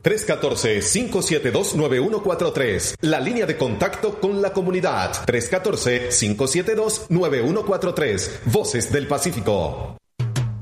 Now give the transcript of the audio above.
314-572-9143. La línea de contacto con la comunidad. 314-572-9143. Voces del Pacífico.